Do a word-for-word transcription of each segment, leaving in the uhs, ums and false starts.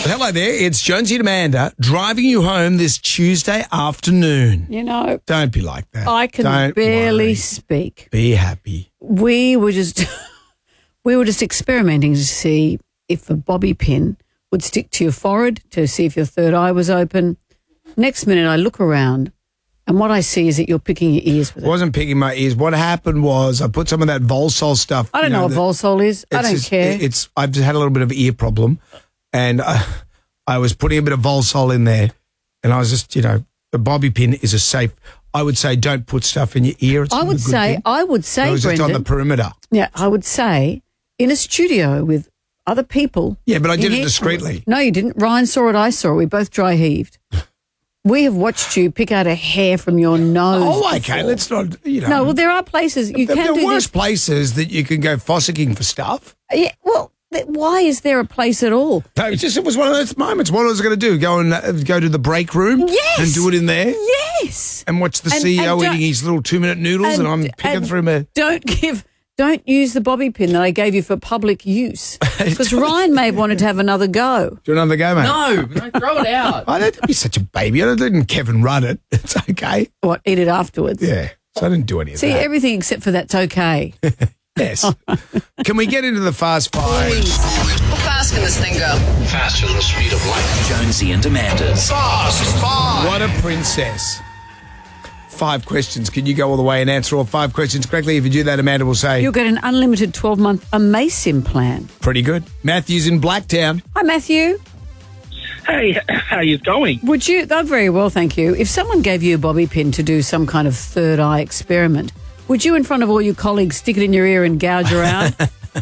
Hello there, it's Jonesy and Amanda driving you home this Tuesday afternoon. You know, Don't be like that. I can Don't barely worry. speak. Be happy. We were just we were just experimenting to see if a bobby pin would stick to your forehead, to see if your third eye was open. Next minute I look around and what I see is that you're picking your ears with I it. wasn't picking my ears. What happened was I put some of that Volsol stuff. I don't you know, know what the- Volsol is. I It's don't just- care. It's I've just had a little bit of ear problem, and I, I was putting a bit of Volsol in there, and I was just, you know, the bobby pin is a safe. I would say don't put stuff in your ear. It's I not a would good say, thing. I would It say, was just on Brendan, the perimeter. yeah, I would say in a studio with other people. Yeah, but I did in it here- discreetly. No, you didn't. Ryan saw it, I saw it. We both dry heaved. We have watched you pick out a hair from your nose. Oh, okay. before. Let's not. You know. No, well, there are places you there, can there do are worse this. places that you can go fossicking for stuff. Yeah, well, th- why is there a place at all? No, it just it was one of those moments. What I was going to do? Go and uh, go to the break room Yes. and do it in there Yes. and watch the And- C E O and don't- eating his little two minute noodles and, I'm picking and through my. Don't give. Don't use the bobby pin that I gave you for public use, because Ryan may have wanted to have another go. Do another go, mate. No, don't throw it out. I don't be such a baby. I didn't Kevin run it. It's okay. What? Eat it afterwards. Yeah. So I didn't do any of See, that. everything except for that's okay. Yes. Can we get into the fast five? How fast can this thing go? Faster than the speed of light. Jonesy and Amanda's. Fast five. What a princess. Five questions. Can you go all the way and answer all five questions correctly? If you do that, Amanda will say, You'll get an unlimited twelve-month Amasim plan. pretty good. Matthew's in Blacktown. Hi, Matthew. Hey, how you going? Would you? Oh, very well, thank you. If someone gave you a bobby pin to do some kind of third eye experiment, would you, in front of all your colleagues, stick it in your ear and gouge around?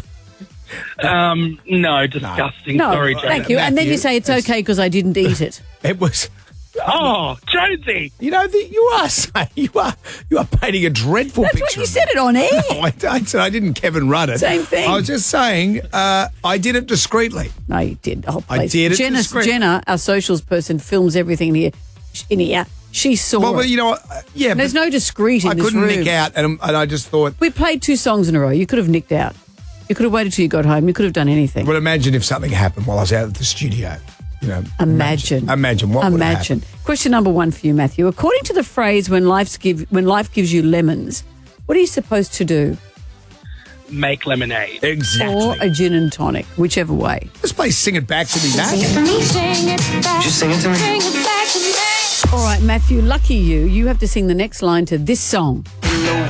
Um, no, disgusting. No, Sorry, Joe. thank you. And then Matthew, you say it's it's- okay because I didn't eat it. It was, Oh, Jonesy. you know, the, you are saying, you are, you are painting a dreadful That's picture. what you of said me. it on air. No, I, I said I didn't Kevin run it. Same thing. I was just saying uh, I did it discreetly. No, you did. The whole I place. did it Jenna, discreet. Jenna, our socials person, films everything in here. In here. She saw Well, but it. you know what? Uh, yeah, There's but no discreet in I this couldn't room. nick out, and, and I just thought, We played two songs in a row. You could have nicked out. You could have waited till you got home. You could have done anything. but imagine if something happened while I was out at the studio. You know, Imagine. Imagine what would Imagine. happen. Question number one for you, Matthew. According to the phrase "when life's give when life gives you lemons," what are you supposed to do? Make lemonade. Exactly. Or a gin and tonic, whichever way. Let's play Sing It Back to Me, Matt. Just sing it to me. All right, Matthew, lucky you. You have to sing the next line to this song.